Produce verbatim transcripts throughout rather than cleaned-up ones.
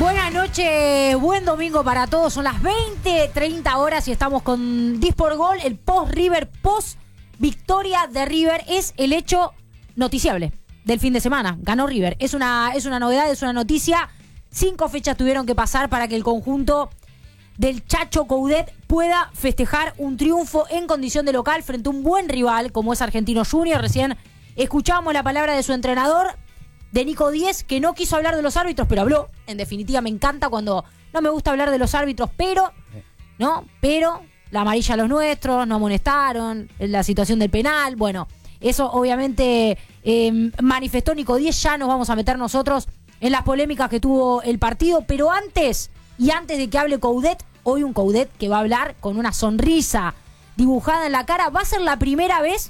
Buenas noches, buen domingo para todos. Son las veinte treinta horas y estamos con Disport Gol, el post-River, post-victoria de River. Es el hecho noticiable del fin de semana. Ganó River. Es una, es una novedad, es una noticia. Cinco fechas tuvieron que pasar para que el conjunto del Chacho Coudet pueda festejar un triunfo en condición de local frente a un buen rival como es Argentinos Juniors. Recién escuchábamos la palabra de su entrenador, de Nico Díez, que no quiso hablar de los árbitros, pero habló. En definitiva, me encanta cuando no me gusta hablar de los árbitros, pero, ¿no? Pero la amarilla a los nuestros, no amonestaron, la situación del penal, bueno, eso obviamente eh, manifestó Nico Díez. Ya nos vamos a meter nosotros en las polémicas que tuvo el partido, pero antes, y antes de que hable Coudet, hoy un Coudet que va a hablar con una sonrisa dibujada en la cara. Va a ser la primera vez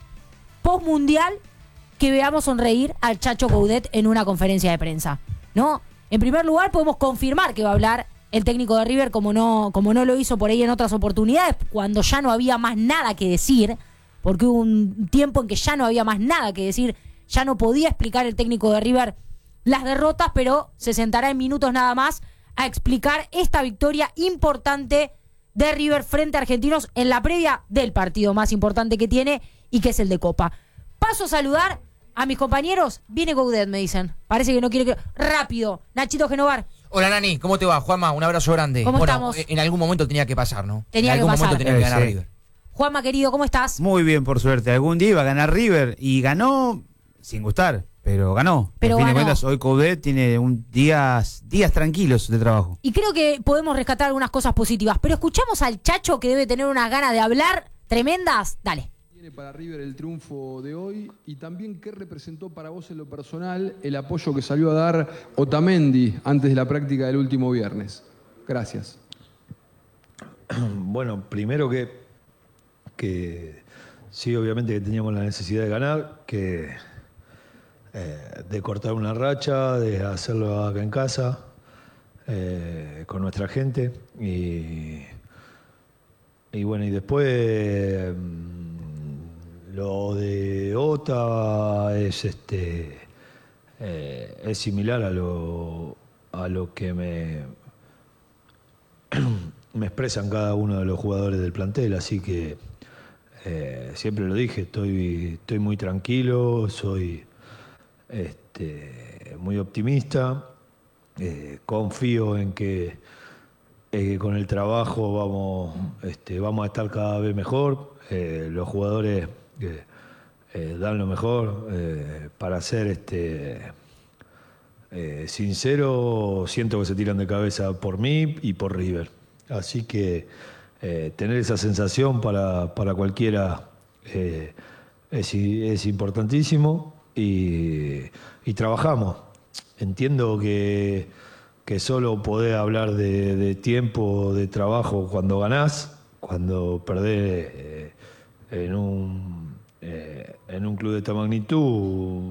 post-mundial que veamos sonreír al Chacho Coudet en una conferencia de prensa, ¿no? En primer lugar, podemos confirmar que va a hablar el técnico de River, como no, como no lo hizo por ahí en otras oportunidades, cuando ya no había más nada que decir, porque hubo un tiempo en que ya no había más nada que decir, ya no podía explicar el técnico de River las derrotas, pero se sentará en minutos nada más a explicar esta victoria importante de River frente a Argentinos en la previa del partido más importante que tiene y que es el de Copa. Paso a saludar a mis compañeros. Viene Coudet, me dicen. Parece que no quiere que... Rápido. Nachito Genovar. Hola, Nani. ¿Cómo te va? Juanma, un abrazo grande. ¿Cómo bueno, estamos? En algún momento tenía que pasar, ¿no? Tenía en que algún pasar. momento tenía que ganar Eh, sí. River. Juanma, querido, ¿cómo estás? Muy bien, por suerte. Algún día iba a ganar River y ganó sin gustar, pero ganó. Pero Al fin ganó. de cuentas, hoy Coudet tiene un días, días tranquilos de trabajo. Y creo que podemos rescatar algunas cosas positivas. Pero escuchamos al Chacho, que debe tener unas ganas de hablar tremendas. Dale. Tiene para River el triunfo de hoy y también qué representó para vos en lo personal el apoyo que salió a dar Otamendi antes de la práctica del último viernes. Gracias. Bueno, primero que, que sí, obviamente que teníamos la necesidad de ganar, que eh, de cortar una racha, de hacerlo acá en casa, eh, con nuestra gente. Y, y bueno, y después eh, lo de Ota es este eh, es similar a lo, a lo que me me expresan cada uno de los jugadores del plantel, así que eh, siempre lo dije, estoy, estoy muy tranquilo, soy este, muy optimista, eh, confío en que eh, con el trabajo vamos, este, vamos a estar cada vez mejor, eh, los jugadores eh, eh, dan lo mejor, eh, para ser este, eh, sincero, siento que se tiran de cabeza por mí y por River. Así que eh, tener esa sensación para, para cualquiera eh, es, es importantísimo y, y trabajamos. Entiendo que, que solo podés hablar de, de tiempo, de trabajo cuando ganás, cuando perdés eh, en, un, eh, en un club de esta magnitud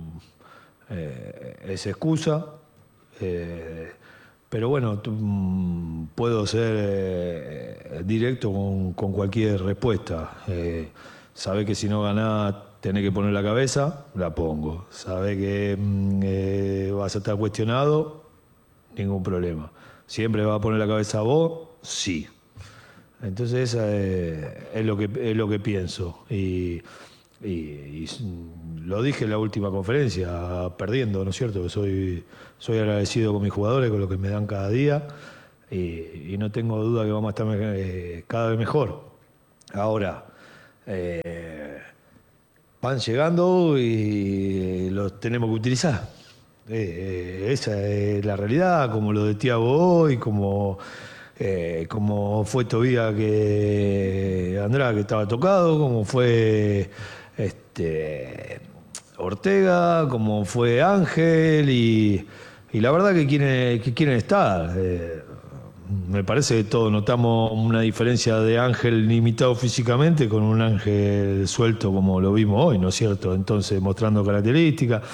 eh, es excusa. Eh, Pero bueno, tú, mm, puedo ser eh, directo con, con cualquier respuesta. Eh, sabés que si no ganás tenés que poner la cabeza, la pongo. Sabés que mm, eh, vas a estar cuestionado, ningún problema. ¿Siempre vas a poner la cabeza vos? Sí. Entonces esa es, es, lo, que, es lo que pienso. Y, y, y lo dije en la última conferencia, perdiendo, ¿no es cierto? Soy, soy agradecido con mis jugadores, con lo que me dan cada día, y, y no tengo duda que vamos a estar eh, cada vez mejor. Ahora, eh, van llegando y los tenemos que utilizar. Eh, esa es la realidad, como lo de Thiago hoy, como... Eh, como fue Tobía que Andrade que estaba tocado, como fue este, Ortega, como fue Ángel y, y la verdad que quieren, que quieren estar. Eh, me parece que todos notamos una diferencia de Ángel limitado físicamente con un Ángel suelto como lo vimos hoy, ¿no es cierto? Entonces mostrando características.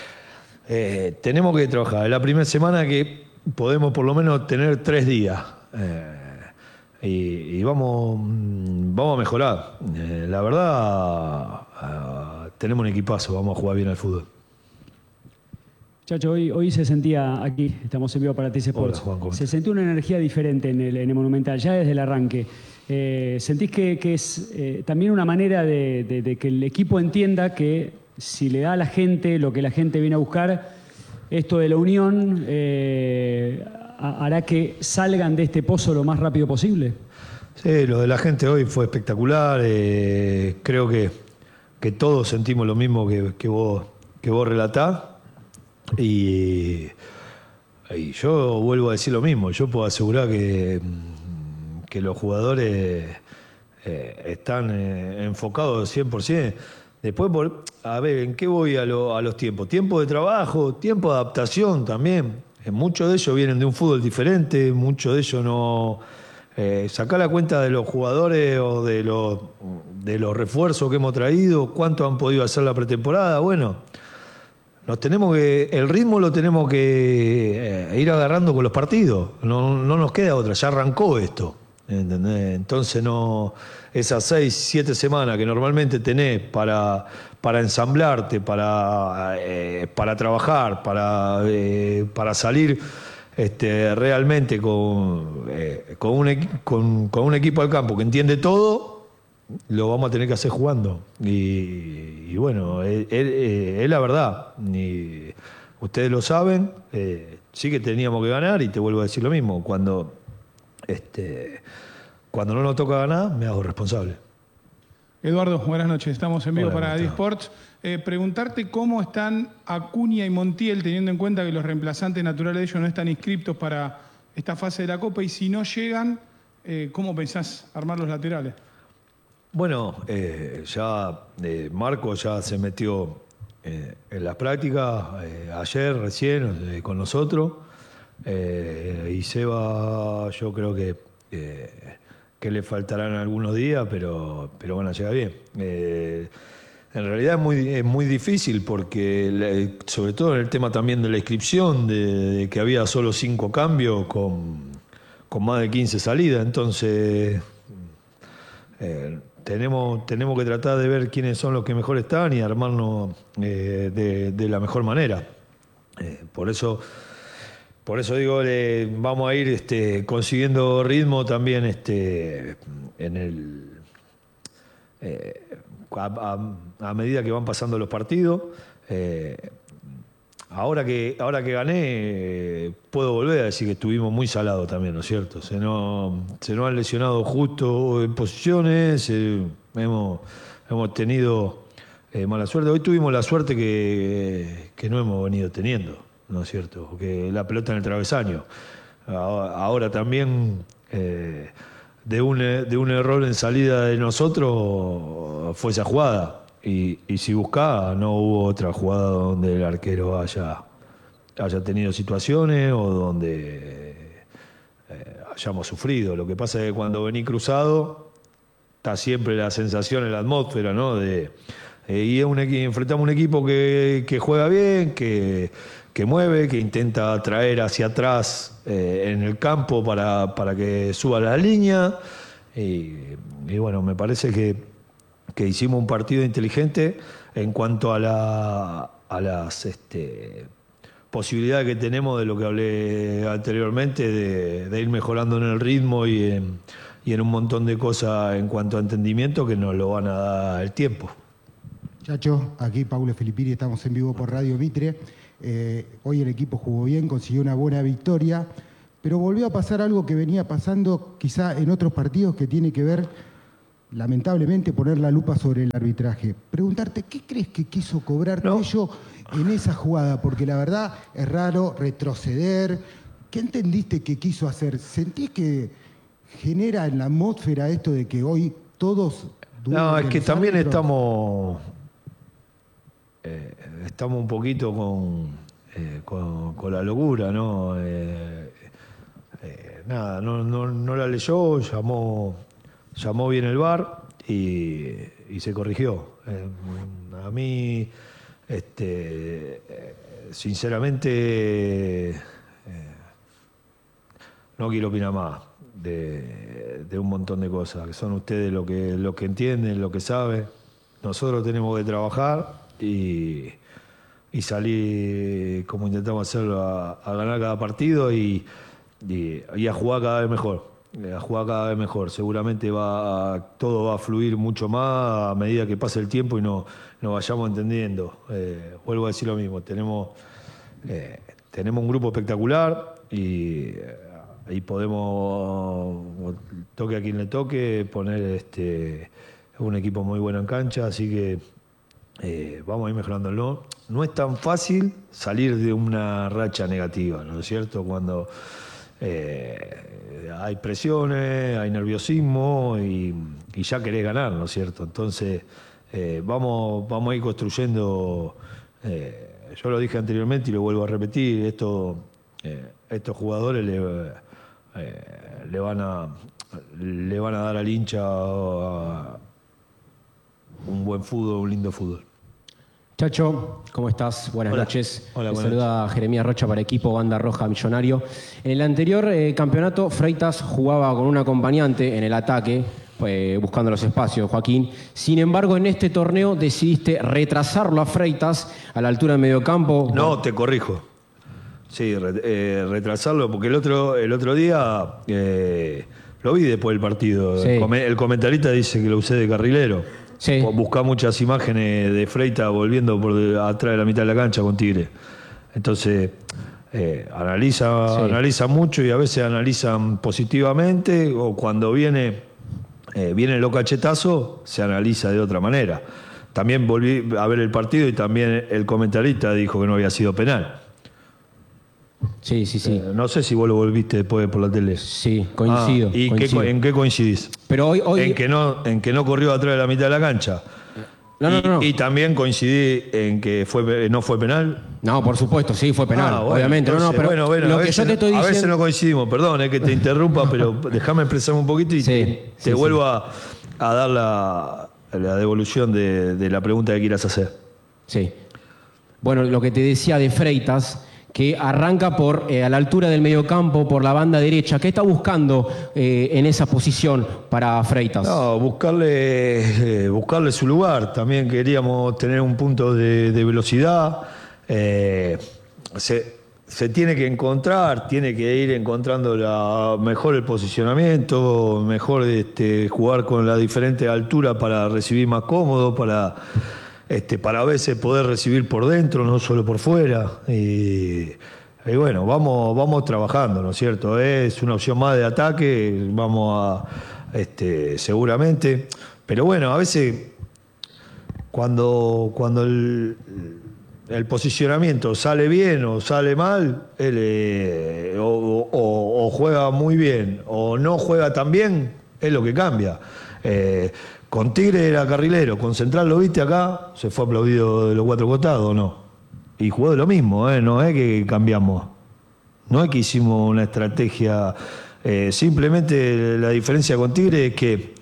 Eh, tenemos que trabajar. Es la primera semana que podemos por lo menos tener tres días. Eh, y, y vamos, vamos a mejorar. Eh, la verdad, uh, tenemos un equipazo, vamos a jugar bien al fútbol. Chacho, hoy, hoy se sentía aquí, estamos en vivo para T C Sports, Hola, Juan, ¿cómo se estás? sentía una energía diferente en el, en el Monumental, ya desde el arranque. Eh, ¿Sentís que, que es eh, también una manera de, de, de que el equipo entienda que si le da a la gente lo que la gente viene a buscar, esto de la unión eh, hará que salgan de este pozo lo más rápido posible? Sí, lo de la gente hoy fue espectacular. Eh, creo que, que todos sentimos lo mismo que, que, vos, que vos relatás. Y, y yo vuelvo a decir lo mismo. Yo puedo asegurar que, que los jugadores eh, están eh, enfocados cien por ciento. Después, por, a ver, ¿en qué voy a, lo, a los tiempos? Tiempo de trabajo, tiempo de adaptación también. Eh, muchos de ellos vienen de un fútbol diferente, muchos de ellos no... Eh, sacar la cuenta de los jugadores o de los, de los refuerzos que hemos traído, cuánto han podido hacer la pretemporada. Bueno, nos tenemos que, el ritmo lo tenemos que eh, ir agarrando con los partidos. No, no nos queda otra, ya arrancó esto. ¿Entendés? Entonces no, esas seis, siete semanas que normalmente tenés para, para ensamblarte, para, eh, para trabajar, para, eh, para salir este, realmente con, eh, con, un equi- con, con un equipo al campo que entiende todo, lo vamos a tener que hacer jugando. Y, y bueno, es, es- es la verdad. Y ustedes lo saben, eh, sí que teníamos que ganar y te vuelvo a decir lo mismo. Cuando, este, cuando no nos toca ganar, me hago responsable. Eduardo, buenas noches. Estamos en vivo Hola, para ¿cómo estás? Disports. Eh, preguntarte cómo están Acuña y Montiel, teniendo en cuenta que los reemplazantes naturales de ellos no están inscriptos para esta fase de la Copa, y si no llegan, eh, ¿cómo pensás armar los laterales? Bueno, eh, ya eh, Marco ya se metió eh, en las prácticas eh, ayer, recién, eh, con nosotros. Eh, y Seba, yo creo que, eh, que le faltarán algunos días, pero, pero van a llegar bien. Eh, en realidad es muy, es muy difícil porque, la- sobre todo en el tema también de la inscripción, de, de que había solo cinco cambios con, con más de quince salidas, entonces... Eh, tenemos, tenemos que tratar de ver quiénes son los que mejor están y armarnos eh, de, de la mejor manera. Eh, por eso, por eso digo, eh, vamos a ir este, consiguiendo ritmo también este, en el, eh, a, a- a medida que van pasando los partidos. Eh, Ahora que, ahora que gané, eh, puedo volver a decir que estuvimos muy salados también, ¿no es cierto? Se nos, se nos han lesionado justo en posiciones, eh, hemos, hemos tenido eh, mala suerte. Hoy tuvimos la suerte que, que no hemos venido teniendo, ¿no es cierto? Porque la pelota en el travesaño. Ahora, ahora también, eh, de, un, de un error en salida de nosotros, fue esa jugada. Y, y si buscaba, no hubo otra jugada donde el arquero haya, haya tenido situaciones o donde eh, hayamos sufrido. Lo que pasa es que cuando vení cruzado, está siempre la sensación en la atmósfera, ¿no? De, eh, y es un equi- enfrentamos un equipo que, que juega bien, que, que mueve, que intenta traer hacia atrás eh, en el campo para, para que suba la línea. Y, y bueno, me parece que que hicimos un partido inteligente en cuanto a, la, a las este, posibilidades que tenemos de lo que hablé anteriormente, de, de ir mejorando en el ritmo y en, y en un montón de cosas en cuanto a entendimiento que nos lo van a dar el tiempo. Chacho, aquí Paulo Filippini, estamos en vivo por Radio Mitre. Eh, hoy el equipo jugó bien, consiguió una buena victoria, pero volvió a pasar algo que venía pasando quizá en otros partidos, que tiene que ver, lamentablemente, poner la lupa sobre el arbitraje. Preguntarte, ¿qué crees que quiso cobrar No. Tello en esa jugada? Porque la verdad es raro retroceder. ¿Qué entendiste que quiso hacer? ¿Sentís que genera en la atmósfera esto de que hoy todos... dudan No, de es que los también árbitros? estamos, eh, estamos un poquito con, eh, con, con la locura, ¿no? Eh, eh, nada, no, no, no la leyó, llamó, llamó bien el V A R y, y se corrigió. Eh, a mí, este, eh, sinceramente, eh, no quiero opinar más de, de un montón de cosas, que son ustedes lo que, lo que entienden, lo que saben. Nosotros tenemos que trabajar y, y salir como intentamos hacerlo a, a ganar cada partido y, y, y a jugar cada vez mejor. A jugar cada vez mejor. Seguramente va todo va a fluir mucho más a medida que pase el tiempo y no, nos vayamos entendiendo. Eh, vuelvo a decir lo mismo. Tenemos, eh, tenemos un grupo espectacular y, y podemos, toque a quien le toque, poner este, un equipo muy bueno en cancha. Así que eh, vamos a ir mejorándolo. No es tan fácil salir de una racha negativa, ¿no es cierto? Cuando Eh, hay presiones, hay nerviosismo y, y ya querés ganar, ¿no es cierto? Entonces, eh, vamos, vamos a ir construyendo, eh, yo lo dije anteriormente y lo vuelvo a repetir, esto, eh, estos jugadores le, eh, le, van a, le van a dar al hincha un buen fútbol, un lindo fútbol. Chacho, ¿cómo estás? Buenas Hola. noches. Hola, Te buenas saluda Jeremías Rocha para equipo Banda Roja Millonario. En el anterior eh, campeonato, Freitas jugaba con un acompañante en el ataque, eh, buscando los espacios, Joaquín. Sin embargo, en este torneo decidiste retrasarlo a Freitas a la altura del mediocampo. No, te corrijo. Sí, re- eh, retrasarlo, porque el otro, el otro día eh, lo vi después del partido. Sí. El, come- el comentarista dice que lo usé de carrilero. Sí. Buscá muchas imágenes de Freitas volviendo por de- atrás de la mitad de la cancha con Tigre. Entonces, eh, analiza, Sí. analiza mucho y a veces analizan positivamente, o cuando viene, eh, viene los cachetazos, se analiza de otra manera. También volví a ver el partido y también el comentarista dijo que no había sido penal. Sí, sí, sí. Eh, no sé si vos lo volviste después por la tele. Sí, coincido. Ah, ¿y qué coincido. co- en qué coincidís? Pero hoy... hoy... En que no, en que no corrió atrás de la mitad de la cancha. No, no, y, no. y también coincidí en que fue, no fue penal. No, por supuesto, sí, fue penal, Ah, bueno, obviamente. No, no, entonces, pero bueno, bueno, lo a que veces, yo te estoy a veces diciendo... no coincidimos, perdón, es que te interrumpa, pero déjame expresarme un poquito y Sí, te, sí, te sí. vuelvo a, a dar la, la devolución de, de la pregunta que quieras hacer. Sí. Bueno, lo que te decía de Freitas, que arranca por eh, a la altura del mediocampo, por la banda derecha. ¿Qué está buscando eh, en esa posición para Freitas? No, buscarle, eh, buscarle su lugar. También queríamos tener un punto de, de velocidad. Eh, se, se tiene que encontrar, tiene que ir encontrando la, mejor el posicionamiento, mejor este, jugar con la diferente altura para recibir más cómodo, para, este, para a veces poder recibir por dentro, no solo por fuera. Y, y bueno, vamos, vamos trabajando, ¿no es cierto? Es una opción más de ataque, vamos a, este, seguramente. Pero bueno, a veces cuando, cuando el, el posicionamiento sale bien o sale mal, él, eh, o, o- o juega muy bien o no juega tan bien, es lo que cambia. Eh, con Tigre era carrilero, con Central lo viste acá, se fue aplaudido de los cuatro costados, ¿o no? Y jugó de lo mismo, ¿eh? No es que cambiamos. No es que hicimos una estrategia. eh, simplemente la diferencia con Tigre es que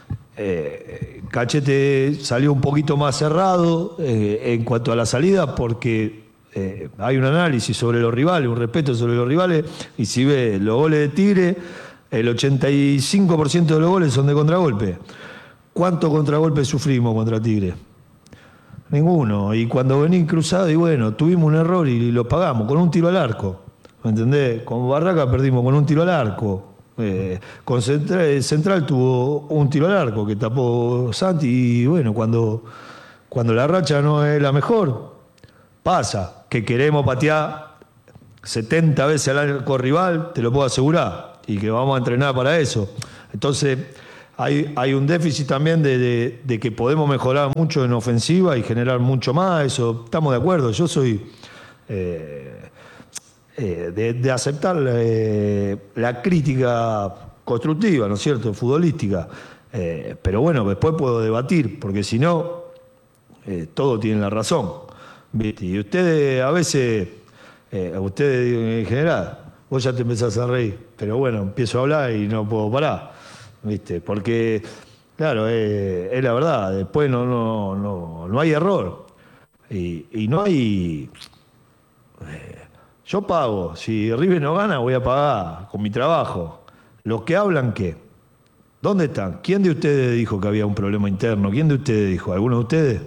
eh, Cachete salió un poquito más cerrado eh, en cuanto a la salida porque eh, hay un análisis sobre los rivales, un respeto sobre los rivales, y si ve los goles de Tigre, el ochenta y cinco por ciento de los goles son de contragolpe. ¿Cuántos contragolpes sufrimos contra Tigre? Ninguno. Y cuando vení cruzado, y bueno, tuvimos un error y lo pagamos con un tiro al arco. ¿Me entendés? Con Barraca perdimos con un tiro al arco. Eh, con Central, Central tuvo un tiro al arco que tapó Santi. Y bueno, cuando, cuando la racha no es la mejor, pasa que queremos patear setenta veces al arco rival, te lo puedo asegurar. Y que vamos a entrenar para eso. Entonces, hay, hay un déficit también de, de, de que podemos mejorar mucho en ofensiva y generar mucho más. Eso, estamos de acuerdo. Yo soy eh, eh, de, de aceptar eh, la crítica constructiva, ¿no es cierto?, futbolística. Eh, pero bueno, después puedo debatir, porque si no, eh, todos tienen la razón, ¿viste? Y ustedes a veces, eh, ustedes en general, vos ya te empezás a reír, pero bueno, empiezo a hablar y no puedo parar, ¿viste? Porque, claro, eh, es la verdad, después no, no, no, no hay error. Y, y no hay... eh, yo pago, si River no gana voy a pagar con mi trabajo. Los que hablan, ¿qué? ¿Dónde están? ¿Quién de ustedes dijo que había un problema interno? ¿Quién de ustedes dijo? ¿Alguno de ustedes?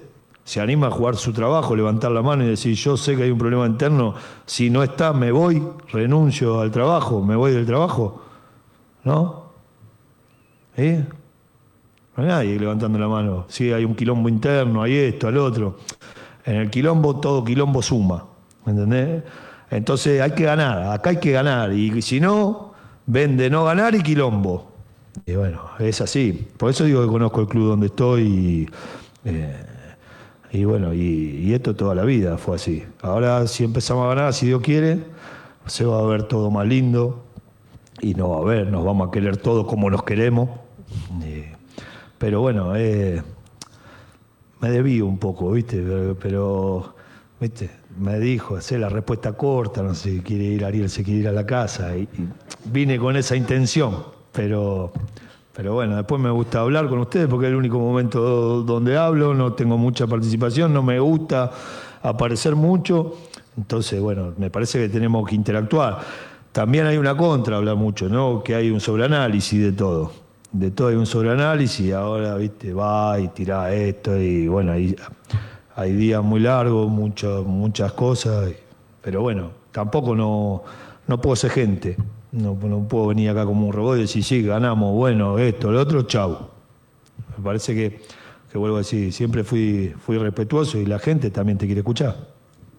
se anima a jugar su trabajo, levantar la mano y decir, yo sé que hay un problema interno, si no está, me voy, renuncio al trabajo, me voy del trabajo, ¿no? ¿Eh? No hay nadie levantando la mano. Sí, hay un quilombo interno, hay esto, al otro. En el quilombo, todo quilombo suma, ¿me entendés? Entonces hay que ganar, acá hay que ganar, y si no, ven de no ganar y quilombo. Y bueno, es así. Por eso digo que conozco el club donde estoy y, eh, y bueno, y, y esto toda la vida fue así. Ahora si empezamos a ganar, si Dios quiere, se va a ver todo más lindo y no va a ver, nos vamos a querer todos como nos queremos. Y, pero bueno, eh, me desvío un poco, ¿viste? Pero, pero ¿viste? Me dijo, hacer la respuesta corta, no sé, quiere ir Ariel, se quiere ir a la casa. Y, y vine con esa intención, pero, pero bueno, después me gusta hablar con ustedes porque es el único momento donde hablo, no tengo mucha participación, no me gusta aparecer mucho. Entonces, bueno, me parece que tenemos que interactuar. También hay una contra, habla mucho, ¿no? Que hay un sobreanálisis de todo. De todo hay un sobreanálisis, ahora, viste, va y tira esto, y bueno, hay, hay días muy largos, mucho, muchas cosas, pero bueno, tampoco no, no puedo ser gente, no, no puedo venir acá como un robot y decir, sí, ganamos, bueno, esto, lo otro, chau. Me parece que, que vuelvo a decir, siempre fui, fui respetuoso y la gente también te quiere escuchar.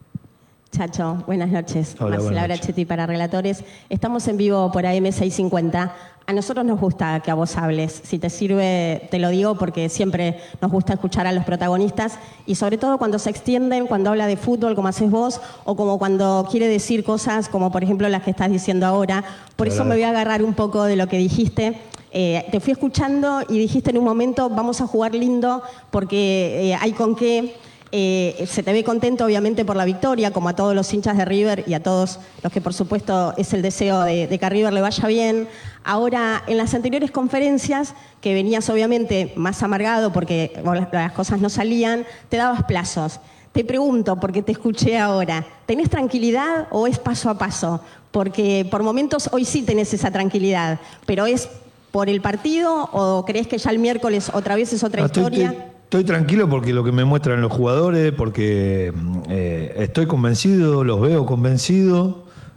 Chacho, buenas noches. Hola, Marcela buenas noches. Brachetti para Relatores. Estamos en vivo por A M seiscientos cincuenta. A nosotros nos gusta que a vos hables. Si te sirve, te lo digo porque siempre nos gusta escuchar a los protagonistas y sobre todo cuando se extienden, cuando habla de fútbol como haces vos o como cuando quiere decir cosas como por ejemplo las que estás diciendo ahora. Por eso me voy a agarrar un poco de lo que dijiste. Eh, te fui escuchando y dijiste en un momento vamos a jugar lindo porque eh, hay con qué. Eh, se te ve contento obviamente por la victoria, como a todos los hinchas de River y a todos los que por supuesto es el deseo de, de que a River le vaya bien. Ahora, en las anteriores conferencias, que venías obviamente más amargado porque las, las cosas no salían, te dabas plazos. Te pregunto, porque te escuché ahora, ¿tenés tranquilidad o es paso a paso? Porque por momentos hoy sí tenés esa tranquilidad, pero ¿es por el partido o crees que ya el miércoles otra vez es otra No, estoy- historia? estoy- Estoy tranquilo porque lo que me muestran los jugadores, porque eh, estoy convencido, los veo convencidos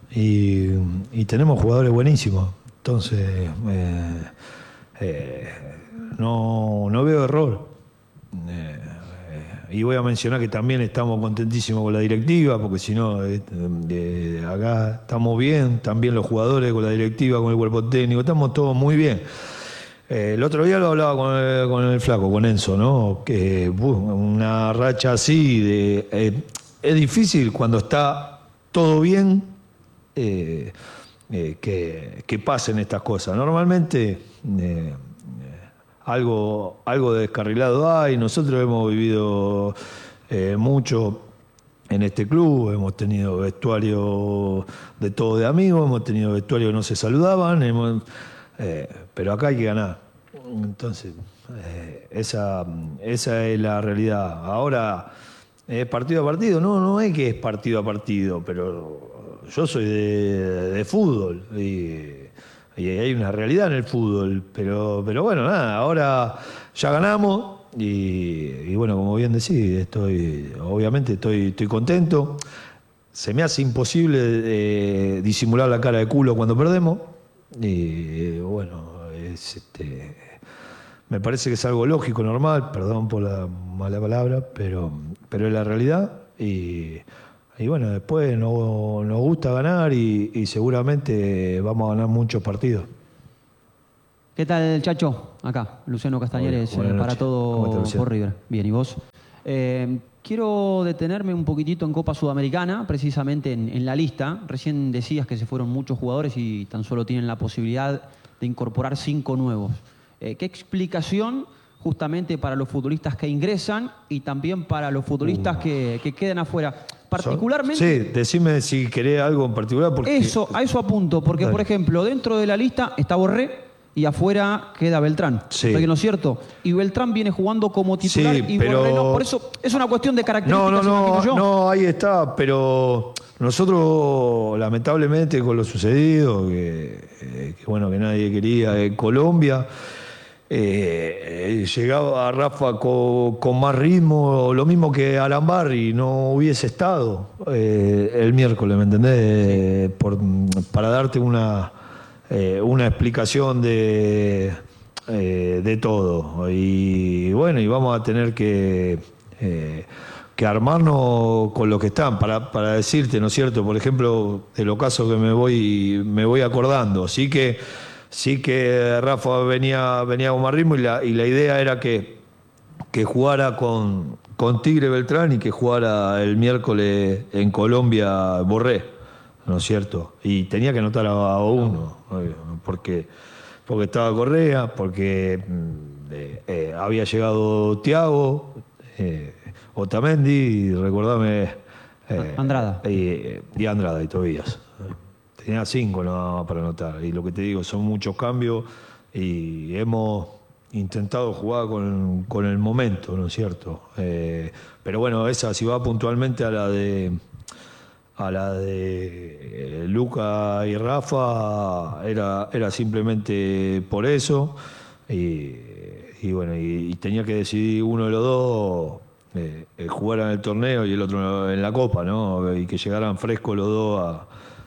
y, y tenemos jugadores buenísimos. Entonces, eh, eh, no, no veo error. Eh, eh, y voy a mencionar que también estamos contentísimos con la directiva, porque si no, eh, eh, acá estamos bien, también los jugadores con la directiva, con el cuerpo técnico, estamos todos muy bien. Eh, el otro día lo hablaba con el, con el flaco, con Enzo, ¿no? Que uh, una racha así, de, eh, es difícil cuando está todo bien eh, eh, que, que pasen estas cosas. Normalmente eh, algo, algo de descarrilado hay, nosotros hemos vivido eh, mucho en este club, hemos tenido vestuario de todo de amigos, hemos tenido vestuario que no se saludaban, hemos... Eh, pero acá hay que ganar. Entonces, eh, esa, esa es la realidad. Ahora, ¿es partido a partido? No, no es que es partido a partido, pero yo soy de, de fútbol y, y hay una realidad en el fútbol. Pero, pero bueno, nada, ahora ya ganamos y, y bueno, como bien decís, estoy, obviamente estoy, estoy contento. Se me hace imposible eh, disimular la cara de culo cuando perdemos. Y bueno, es, este, me parece que es algo lógico, normal, perdón por la mala palabra, pero, pero es la realidad. Y, y bueno, después no, nos gusta ganar y, y seguramente vamos a ganar muchos partidos. ¿Qué tal, Chacho? Acá, Luciano Castañeres, Hola, buenas eh, para noches. ¿Cómo todo estás, Luciano? por River. Bien, ¿y vos? Eh, quiero detenerme un poquitito en Copa Sudamericana, precisamente en, en la lista. Recién decías que se fueron muchos jugadores y tan solo tienen la posibilidad de incorporar cinco nuevos. Eh, ¿Qué explicación justamente para los futbolistas que ingresan y también para los futbolistas Uh. que, que quedan afuera? Particularmente... Sí, decime si querés algo en particular. Porque Eso, a eso apunto, porque Dale. por ejemplo, dentro de la lista está Borré y afuera queda Beltrán. Sí. ¿Está que no es cierto? Y Beltrán viene jugando como titular Sí, y pero- Borré no. Por eso es una cuestión de No, características, no, no, imagino yo. no, ahí está, pero nosotros lamentablemente con lo sucedido, que, eh, que bueno, que nadie quería en Colombia, eh, llegaba Rafa con, con más ritmo, lo mismo que Arambarri, no hubiese estado eh, el miércoles, ¿me entendés? Sí. Por, para darte una, eh, una explicación de, eh, de todo. Y bueno, y vamos a tener que... Eh, que armarnos con lo que están, para, para decirte, ¿no es cierto? Por ejemplo, de los casos que me voy, me voy acordando. Sí que, sí que Rafa venía, venía con más ritmo y la, y la idea era que, que jugara con, con Tigre Beltrán y que jugara el miércoles en Colombia Borré, ¿no es cierto? Y tenía que anotar a, a uno, porque, porque estaba Correa, porque eh, eh, había llegado Thiago, eh, Otamendi, recordame... Eh, Andrada. Y, y Andrada y Tobías. Tenía cinco no, para anotar. Y lo que te digo, son muchos cambios y hemos intentado jugar con, con el momento, ¿no es cierto? Eh, pero bueno, esa si va puntualmente a la de a la de Luca y Rafa, era, era simplemente por eso. Y, y bueno, y, y tenía que decidir uno de los dos... Eh, eh, jugar en el torneo y el otro en la Copa, ¿no? Y que llegaran frescos los dos a,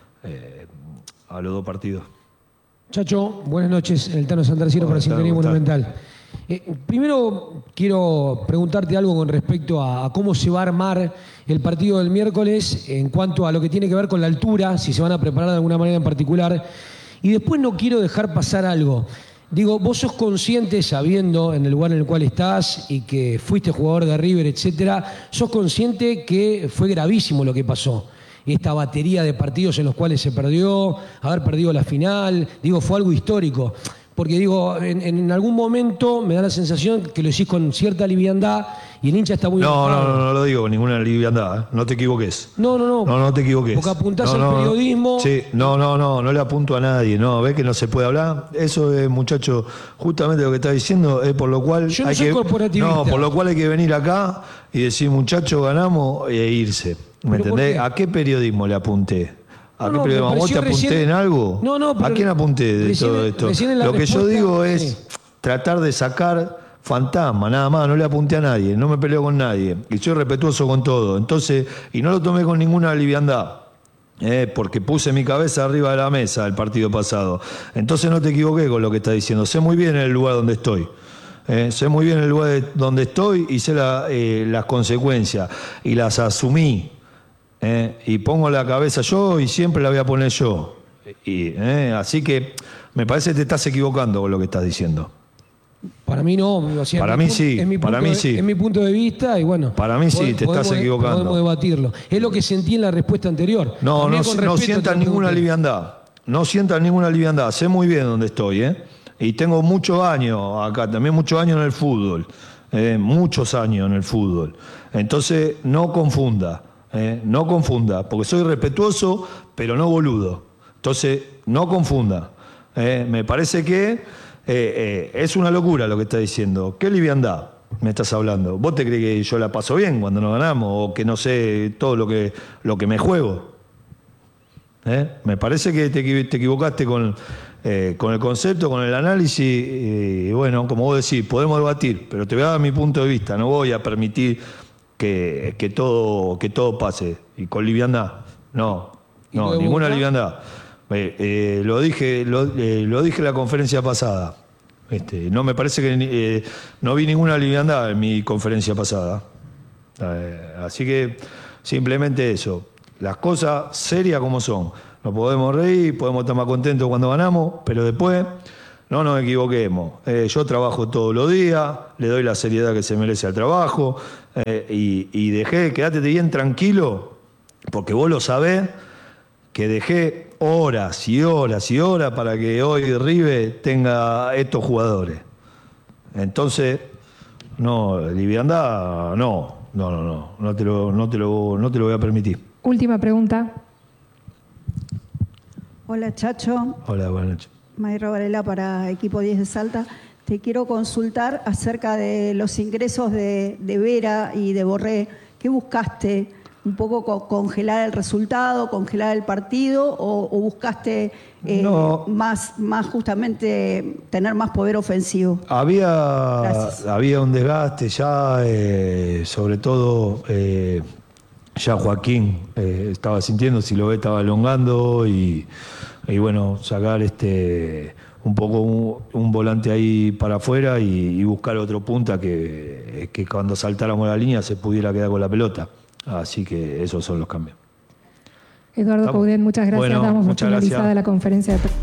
eh, a los dos partidos. Chacho, buenas noches, el Tano Santarciero para Sintonía Monumental. Eh, primero quiero preguntarte algo con respecto a, a cómo se va a armar el partido del miércoles en cuanto a lo que tiene que ver con la altura, si se van a preparar de alguna manera en particular. Y después no quiero dejar pasar algo. Digo, vos sos consciente, sabiendo en el lugar en el cual estás y que fuiste jugador de River, etcétera, sos consciente que fue gravísimo lo que pasó. Esta batería de partidos en los cuales se perdió, haber perdido la final, digo, fue algo histórico. Porque digo, en, en algún momento me da la sensación que lo hicís con cierta liviandad y el hincha está muy... No, no, no, no lo digo con ninguna liviandad, ¿eh? No te equivoques. No, no, no. No, no te equivoques. Porque apuntás no, al no, periodismo... Sí, no, no, no, no le apunto a nadie, no, ves que no se puede hablar. Eso es, muchacho, justamente lo que está diciendo, es por lo cual... Yo no hay soy que, corporativista. No, por lo cual hay que venir acá y decir, muchacho, ganamos e irse. ¿Me entendés? Qué? ¿A qué periodismo le apunté? ¿A qué no, periodismo? ¿Vos te apunté recién... en algo? No, no, pero ¿A quién apunté de recién, todo esto? Lo que respuesta... yo digo es sí. tratar de sacar fantasma, nada más, no le apunté a nadie, no me peleo con nadie. Y soy respetuoso con todo. Entonces, y no lo tomé con ninguna liviandad. Eh, porque puse mi cabeza arriba de la mesa el partido pasado. Entonces no te equivoqué con lo que estás diciendo. Sé muy bien el lugar donde estoy. Eh, sé muy bien el lugar de donde estoy y sé la, eh, las consecuencias. Y las asumí. Eh, y pongo la cabeza yo y siempre la voy a poner yo. Y, eh, así que me parece que te estás equivocando con lo que estás diciendo. Para mí no. O sea, para mí punto, sí. Es mi para punto mí de, sí. Es mi punto de vista y bueno. Para mí sí, te estás equivocando. Podemos debatirlo. Es lo que sentí en la respuesta anterior. No, no, no sientas ninguna liviandad. No sientas ninguna liviandad. Sé muy bien dónde estoy, ¿eh? Y tengo muchos años acá, también muchos años en el fútbol. Eh, muchos años en el fútbol. Entonces, no confunda. Eh, no confunda, porque soy respetuoso, pero no boludo. Entonces, no confunda. Eh, me parece que eh, eh, es una locura lo que está diciendo. ¿Qué liviandad me estás hablando? ¿Vos te crees que yo la paso bien cuando nos ganamos o que no sé todo lo que, lo que me juego? ¿Eh? Me parece que te, te equivocaste con, eh, con el concepto, con el análisis. Y, y bueno, como vos decís, podemos debatir, pero te voy a dar mi punto de vista. No voy a permitir que, que, todo, que todo pase. Y con liviandad, no, no, ninguna liviandad. Eh, eh, lo dije lo, eh, lo dije en la conferencia pasada. Este, no me parece que eh, no vi ninguna liviandad en mi conferencia pasada. Eh, así que simplemente eso. Las cosas serias como son. Nos podemos reír, podemos estar más contentos cuando ganamos, pero después no nos equivoquemos. Eh, yo trabajo todos los días, le doy la seriedad que se merece al trabajo eh, y, y dejé, quédate bien tranquilo, porque vos lo sabés, que dejé horas y horas y horas para que hoy River tenga estos jugadores. Entonces, no, liviandad, no, no, no, no, no te lo, no te lo, no te lo voy a permitir. Última pregunta. Hola, Chacho. Hola, buenas noches. Mayra Varela para Equipo diez de Salta. Te quiero consultar acerca de los ingresos de, de Vera y de Borré. ¿Qué buscaste un poco co- congelar el resultado, congelar el partido, o, o buscaste eh, No. más, más justamente tener más poder ofensivo? Había, había un desgaste ya, eh, sobre todo eh, ya Joaquín eh, estaba sintiendo, Siloé estaba elongando y, y bueno, sacar este un poco un, un volante ahí para afuera y, y buscar otro punta que, que cuando saltáramos la línea se pudiera quedar con la pelota. Así que esos son los cambios. Eduardo Estamos. Coudet, muchas gracias. Bueno, Damos por muchas finalizada gracias. la conferencia de prensa.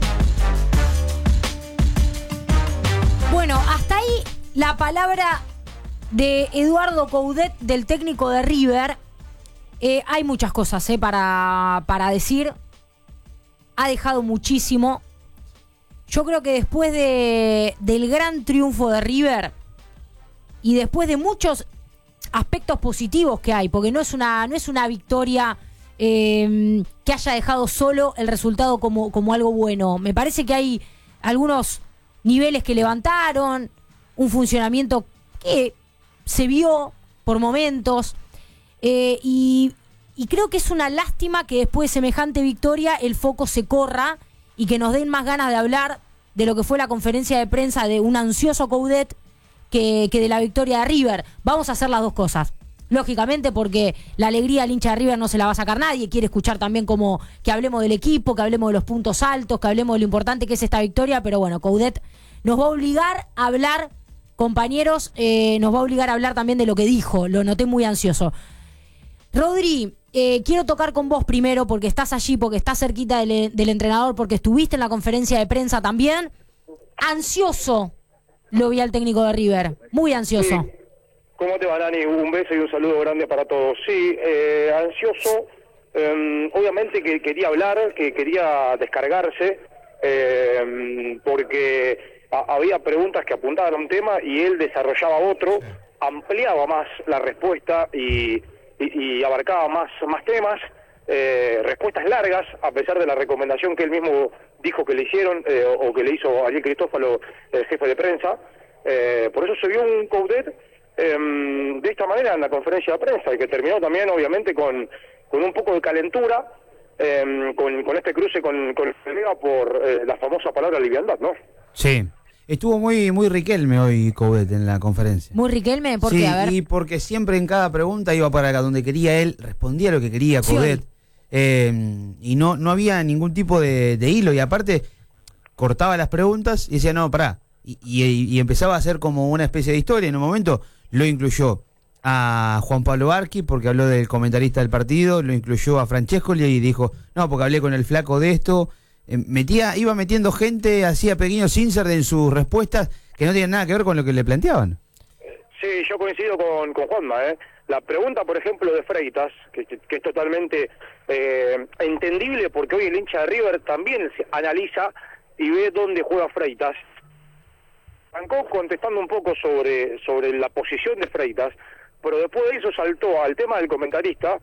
Bueno, hasta ahí la palabra de Eduardo Coudet, del técnico de River. Eh, hay muchas cosas eh, para, para decir. Ha dejado muchísimo. Yo creo que después de, del gran triunfo de River y después de muchos aspectos positivos que hay, porque no es una, no es una victoria eh, que haya dejado solo el resultado como, como algo bueno. Me parece que hay algunos niveles que levantaron, un funcionamiento que se vio por momentos, eh, y, y creo que es una lástima que después de semejante victoria el foco se corra y que nos den más ganas de hablar de lo que fue la conferencia de prensa de un ansioso Coudet que, que de la victoria de River. Vamos a hacer las dos cosas, lógicamente, porque la alegría al hincha de River no se la va a sacar nadie. Quiere escuchar también como que hablemos del equipo, que hablemos de los puntos altos, que hablemos de lo importante que es esta victoria. Pero bueno, Coudet nos va a obligar a hablar, compañeros, eh, nos va a obligar a hablar también de lo que dijo. Lo noté muy ansioso. Rodri, eh, quiero tocar con vos primero porque estás allí, porque estás cerquita del, del entrenador, porque estuviste en la conferencia de prensa también. Ansioso lo vi al técnico de River, muy ansioso. Sí. ¿Cómo te va, Nani? Un beso y un saludo grande para todos. Sí, eh, ansioso, eh, obviamente que quería hablar, que quería descargarse, eh, porque a, había preguntas que apuntaban a un tema y él desarrollaba otro, ampliaba más la respuesta y, y, y abarcaba más, más temas, eh, respuestas largas, a pesar de la recomendación que él mismo dijo que le hicieron, eh, o, o que le hizo Ariel Cristófalo, el jefe de prensa. Eh, por eso se vio un Coudet eh, de esta manera en la conferencia de prensa, y que terminó también obviamente con, con un poco de calentura, eh, con, con este cruce con, con el Ferreira por eh, la famosa palabra liviandad, ¿no? Sí. Estuvo muy muy Riquelme hoy Coudet en la conferencia. Muy Riquelme, ¿por sí, qué? A ver. Y porque siempre en cada pregunta iba para donde quería él, respondía lo que quería Coudet. Sí, eh, y no, no había ningún tipo de, de hilo, y aparte cortaba las preguntas y decía, no, pará. Y, y, y empezaba a hacer como una especie de historia. En un momento lo incluyó a Juan Pablo Arqui porque habló del comentarista del partido, lo incluyó a Francescoli y dijo, no, porque hablé con el flaco de esto. Eh, metía, iba metiendo gente, hacía pequeños inserts en sus respuestas que no tenían nada que ver con lo que le planteaban. Sí, yo coincido con, con Juanma, ¿eh? La pregunta, por ejemplo, de Freitas, que, que es totalmente eh, entendible, porque hoy el hincha de River también se analiza y ve dónde juega Freitas. Arrancó contestando un poco sobre, sobre la posición de Freitas, pero después de eso saltó al tema del comentarista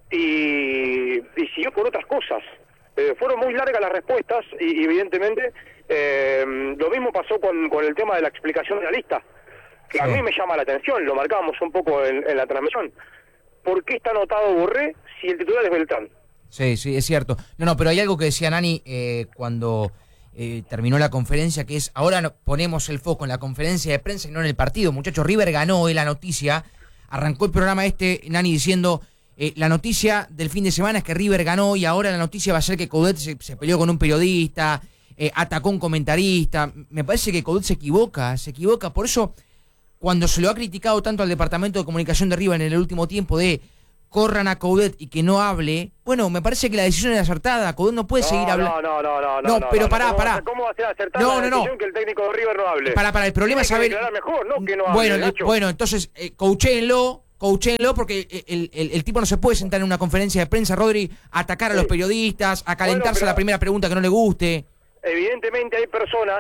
y, y siguió con otras cosas. Eh, fueron muy largas las respuestas y, y evidentemente eh, lo mismo pasó con, con el tema de la explicación de la lista, que a mí me llama la atención, lo marcábamos un poco en, en la transmisión. ¿Por qué está anotado Borré si el titular es Beltrán? Sí, sí, es cierto. No, no, pero hay algo que decía Nani eh, cuando eh, terminó la conferencia, que es, ahora no, ponemos el foco en la conferencia de prensa y no en el partido. Muchachos, River ganó hoy la noticia, arrancó el programa este, Nani, diciendo, eh, la noticia del fin de semana es que River ganó, y ahora la noticia va a ser que Coudet se, se peleó con un periodista, eh, atacó a un comentarista. Me parece que Coudet se equivoca, se equivoca, por eso... Cuando se lo ha criticado tanto al Departamento de Comunicación de River en el último tiempo de corran a Coudet y que no hable, bueno, me parece que la decisión es acertada. Coudet no puede no, seguir hablando. No, no, no, no, no. pero no, pará, ¿cómo pará. Va, ¿Cómo va a ser acertada no, la no, decisión no. que el técnico de River no hable? Para, para, el problema es saber... mejor, ¿no? Que no hable, bueno, Nacho. bueno, entonces, eh, coachéenlo, coachéenlo, porque el, el, el tipo no se puede sentar en una conferencia de prensa, Rodri, a atacar a los periodistas, a calentarse bueno, pero, a la primera pregunta que no le guste. Evidentemente hay personas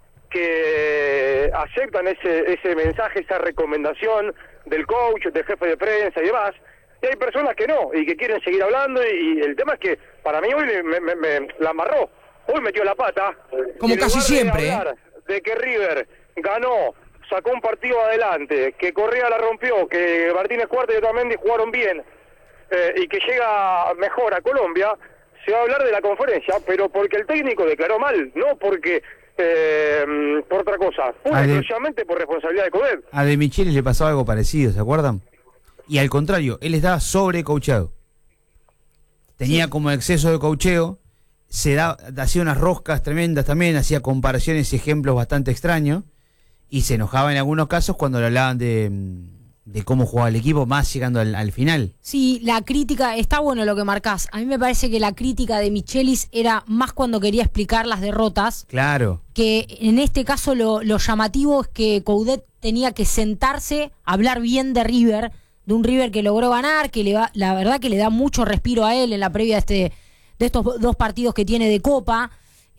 que aceptan ese, ese mensaje, esa recomendación del coach, del jefe de prensa y demás, y hay personas que no, y que quieren seguir hablando, y, y el tema es que para mí hoy me, me, me la amarró, hoy metió la pata. Como casi siempre, de hablar ¿eh? de que River ganó, sacó un partido adelante, que Correa la rompió, que Martínez Cuarta y Otamendi jugaron bien, eh, y que llega mejor a Colombia, se va a hablar de la conferencia, pero porque el técnico declaró mal, no porque eh, por otra cosa, pura y exclusivamente por responsabilidad de Coudet. A De Michelis le pasaba algo parecido, ¿se acuerdan? Y al contrario, él estaba sobrecoachado. Tenía sí. como exceso de coacheo, se da, hacía unas roscas tremendas también, hacía comparaciones y ejemplos bastante extraños, y se enojaba en algunos casos cuando le hablaban de, de cómo jugaba el equipo, más llegando al, al final. Sí, la crítica, está bueno lo que marcás. A mí me parece que la crítica de Michelis era más cuando quería explicar las derrotas. Claro. Que en este caso lo, lo llamativo es que Coudet tenía que sentarse, hablar bien de River, de un River que logró ganar, que le va, la verdad que le da mucho respiro a él en la previa de, este, de estos dos partidos que tiene de Copa.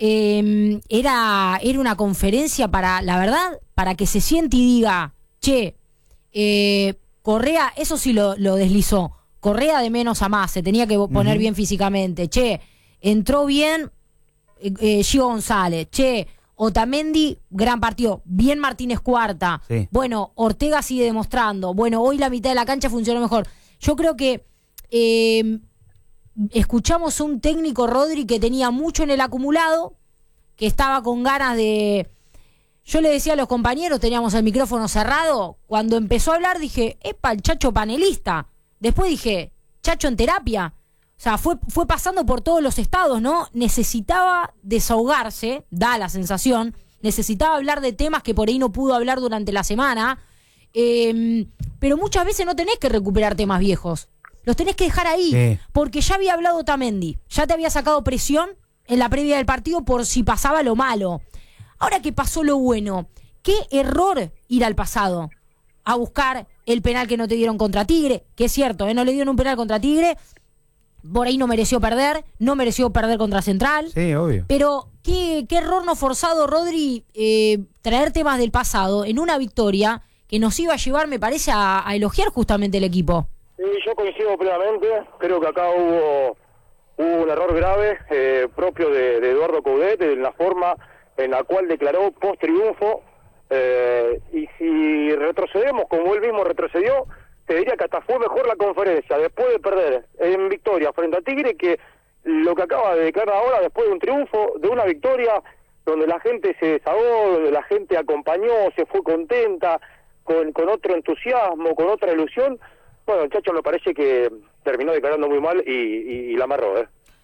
Eh, era, era una conferencia para, la verdad, para que se siente y diga, che, eh, Correa, eso sí lo, lo deslizó, Correa de menos a más, se tenía que poner uh-huh. bien físicamente, che, entró bien eh, eh, Gio González, che, Otamendi, gran partido, bien Martínez Cuarta, sí. Bueno, Ortega sigue demostrando, bueno, hoy la mitad de la cancha funcionó mejor. Yo creo que eh, escuchamos a un técnico, Rodri, que tenía mucho en el acumulado, que estaba con ganas de... Yo le decía a los compañeros, teníamos el micrófono cerrado, cuando empezó a hablar dije, epa, el Chacho panelista. Después dije, Chacho en terapia. O sea, fue, fue pasando por todos los estados, ¿no? Necesitaba desahogarse, da la sensación, necesitaba hablar de temas que por ahí no pudo hablar durante la semana, eh, pero muchas veces no tenés que recuperar temas viejos. Los tenés que dejar ahí, sí. Porque ya había hablado Otamendi, ya te había sacado presión en la previa del partido por si pasaba lo malo. Ahora que pasó lo bueno, qué error ir al pasado a buscar el penal que no te dieron contra Tigre, que es cierto, ¿eh? No le dieron un penal contra Tigre, por ahí no mereció perder, no mereció perder contra Central. Sí, obvio. Pero qué, qué error no forzado, Rodri, eh, traer temas del pasado en una victoria que nos iba a llevar, me parece, a, a elogiar justamente el equipo. Sí, yo coincido plenamente, creo que acá hubo, hubo un error grave eh, propio de, de Eduardo Coudet en la forma en la cual declaró post triunfo, eh, y si retrocedemos como él mismo retrocedió, te diría que hasta fue mejor la conferencia después de perder en victoria frente a Tigre que lo que acaba de declarar ahora después de un triunfo, de una victoria donde la gente se desahogó, donde la gente acompañó, se fue contenta, con, con otro entusiasmo, con otra ilusión. Bueno, el Chacho me parece que terminó declarando muy mal y, y, y la amarró, ¿eh?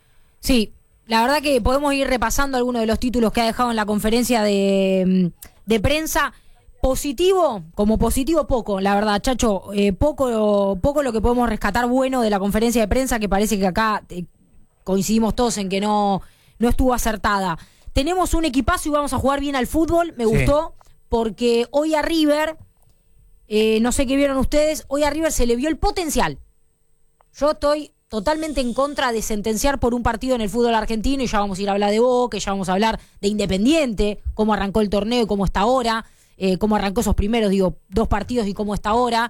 Sí, la verdad que podemos ir repasando algunos de los títulos que ha dejado en la conferencia de, de prensa. Positivo, como positivo poco, la verdad, Chacho, eh, poco, poco lo que podemos rescatar bueno de la conferencia de prensa, que parece que acá eh, coincidimos todos en que no, no estuvo acertada. Tenemos un equipazo y vamos a jugar bien al fútbol, me sí. gustó, porque hoy a River, eh, no sé qué vieron ustedes, hoy a River se le vio el potencial. Yo estoy totalmente en contra de sentenciar por un partido en el fútbol argentino, y ya vamos a ir a hablar de Boca, ya vamos a hablar de Independiente, cómo arrancó el torneo y cómo está ahora. Eh, cómo arrancó esos primeros, digo, dos partidos y cómo está ahora.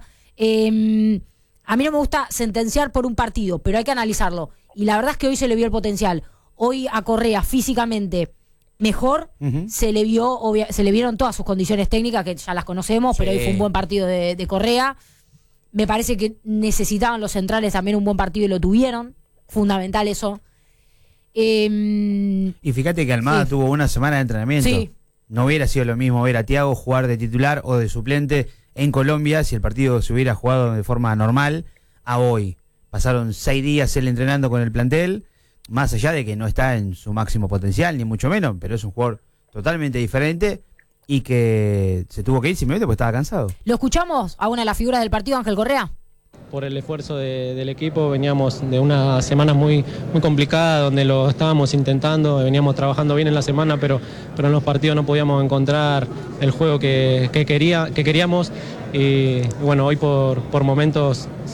Eh, a mí no me gusta sentenciar por un partido, pero hay que analizarlo. Y la verdad es que hoy se le vio el potencial. Hoy a Correa físicamente mejor, uh-huh. se le vio, obvia, se le vieron todas sus condiciones técnicas, que ya las conocemos, sí. Pero hoy fue un buen partido de, de Correa. Me parece que necesitaban los centrales también un buen partido y lo tuvieron. Fundamental eso. Eh, y fíjate que Almada sí. tuvo una semana de entrenamiento. Sí. No hubiera sido lo mismo ver a Thiago jugar de titular o de suplente en Colombia si el partido se hubiera jugado de forma normal a hoy. Pasaron seis días él entrenando con el plantel, más allá de que no está en su máximo potencial, ni mucho menos, pero es un jugador totalmente diferente y que se tuvo que ir simplemente porque estaba cansado. ¿Lo escuchamos a una de las figuras del partido, Ángel Correa? Por el esfuerzo de, del equipo, veníamos de unas semanas muy, muy complicadas donde lo estábamos intentando, veníamos trabajando bien en la semana, pero, pero en los partidos no podíamos encontrar el juego que, que, quería, que queríamos y bueno, hoy por, por momentos